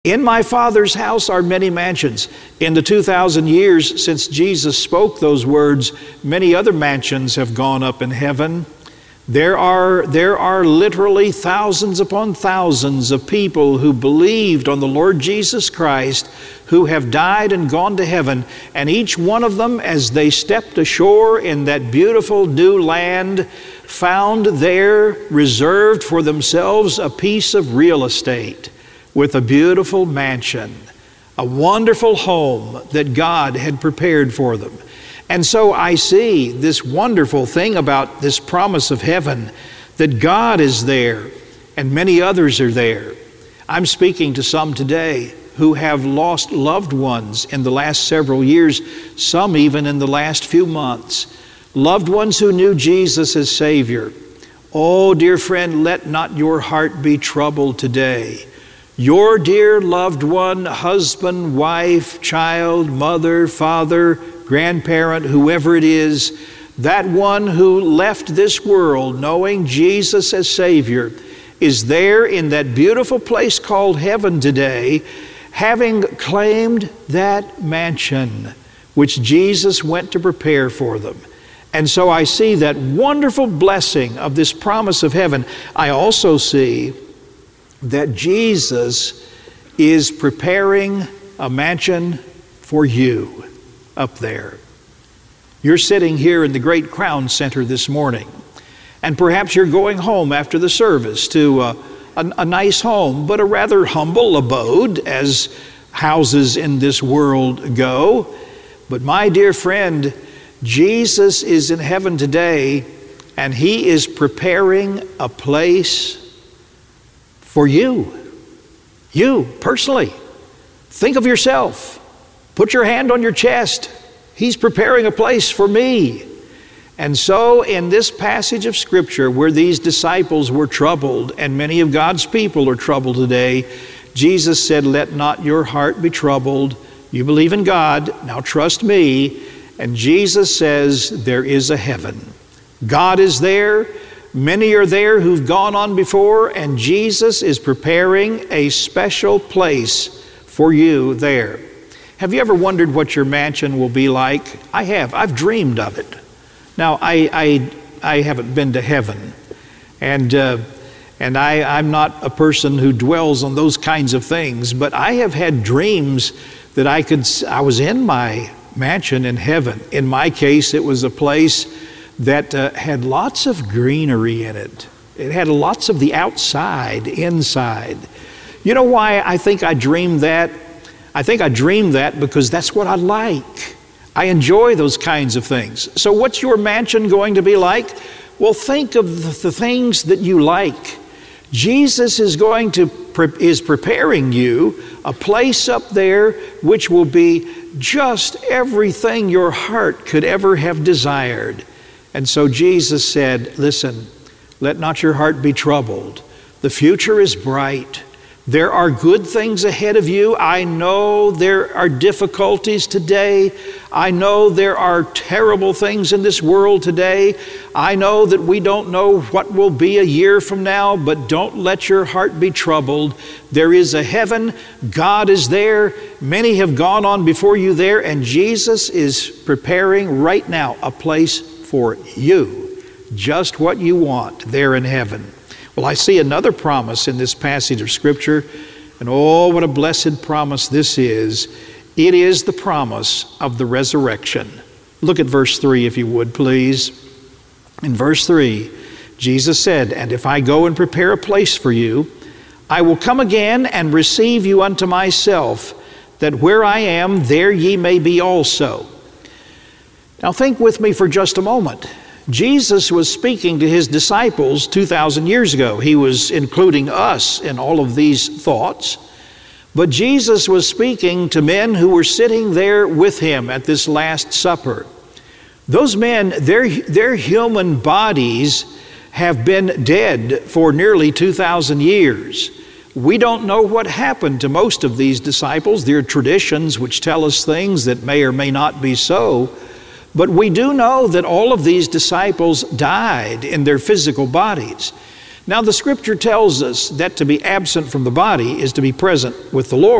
In my Father's house are many mansions. In the 2,000 years since Jesus spoke those words, many other mansions have gone up in heaven. There are literally thousands upon thousands of people who believed on the Lord Jesus Christ, who have died and gone to heaven. And each one of them, as they stepped ashore in that beautiful new land, found there reserved for themselves a piece of real estate with a beautiful mansion, a wonderful home that God had prepared for them. And so I see this wonderful thing about this promise of heaven, that God is there and many others are there. I'm speaking to some today who have lost loved ones in the last several years, some even in the last few months. Loved ones who knew Jesus as Savior. Oh, dear friend, let not your heart be troubled today. Your dear loved one, husband, wife, child, mother, father, grandparent, whoever it is, that one who left this world knowing Jesus as Savior is there in that beautiful place called heaven today, having claimed that mansion which Jesus went to prepare for them. And so I see that wonderful blessing of this promise of heaven. I also see that Jesus is preparing a mansion for you up there. You're sitting here in the Great Crown Center this morning, and perhaps you're going home after the service to a nice home, but a rather humble abode as houses in this world go. But my dear friend, Jesus is in heaven today, and He is preparing a place for you. You, personally. Think of yourself. Put your hand on your chest. He's preparing a place for me. And so in this passage of Scripture where these disciples were troubled, and many of God's people are troubled today, Jesus said, let not your heart be troubled. You believe in God, now trust me. And Jesus says there is a heaven. God is there. Many are there who've gone on before, and Jesus is preparing a special place for you there. Have you ever wondered what your mansion will be like? I have. I've dreamed of it. Now, I haven't been to heaven, and I'm not a person who dwells on those kinds of things, but I have had dreams that I was in my mansion in heaven. In my case, it was a place that had lots of greenery in it. It had lots of the outside, inside. You know why I think I dreamed that? I think I dreamed that because that's what I like. I enjoy those kinds of things. So what's your mansion going to be like? Well, think of the things that you like. Jesus is preparing you a place up there which will be just everything your heart could ever have desired. And so Jesus said, listen, let not your heart be troubled. The future is bright. There are good things ahead of you. I know there are difficulties today. I know there are terrible things in this world today. I know that we don't know what will be a year from now, but don't let your heart be troubled. There is a heaven. God is there. Many have gone on before you there, and Jesus is preparing right now a place for you, just what you want there in heaven. Well, I see another promise in this passage of Scripture, and oh, what a blessed promise this is. It is the promise of the resurrection. Look at verse 3, if you would, please. In verse 3, Jesus said, and if I go and prepare a place for you, I will come again and receive you unto myself, that where I am, there ye may be also. Now think with me for just a moment. Jesus was speaking to His disciples 2,000 years ago. He was including us in all of these thoughts. But Jesus was speaking to men who were sitting there with Him at this Last Supper. Those men, their human bodies have been dead for nearly 2,000 years. We don't know what happened to most of these disciples. There are traditions which tell us things that may or may not be so. But we do know that all of these disciples died in their physical bodies. Now, the Scripture tells us that to be absent from the body is to be present with the Lord.